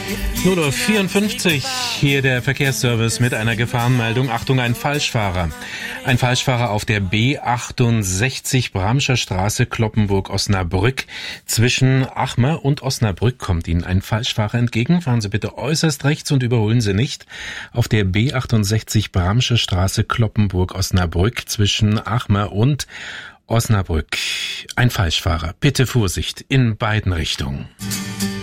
0:54 hier der Verkehrsservice mit einer Gefahrenmeldung. Achtung, ein Falschfahrer. Ein Falschfahrer auf der B68 Bramscher Straße, Cloppenburg-Osnabrück. Zwischen Achmer und Osnabrück kommt Ihnen ein Falschfahrer entgegen. Fahren Sie bitte äußerst rechts und überholen Sie nicht. Auf der B68 Bramscher Straße, Cloppenburg-Osnabrück zwischen Achmer und Osnabrück. Ein Falschfahrer. Bitte Vorsicht in beiden Richtungen.